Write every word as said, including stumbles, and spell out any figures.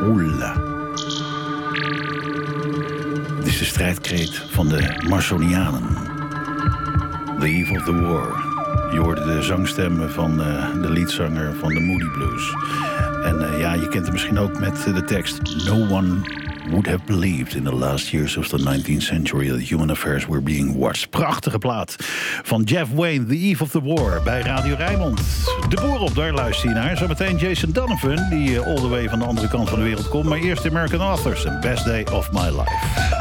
Oula. Dit is de strijdkreet van de Marsonianen. The Eve of the War. Je hoorde de zangstemmen van uh, de leadzanger van de Moody Blues. En uh, ja, je kent hem misschien ook met uh, de tekst... No one would have believed in the last years of the nineteenth century... that human affairs were being watched. Prachtige plaat van Jeff Wayne, The Eve of the War... bij Radio Rijnmond. De boer op, daar luister je naar. Zometeen Jason Donovan, die uh, all the way van de andere kant van de wereld komt. Maar eerst American Authors, The Best Day of My Life.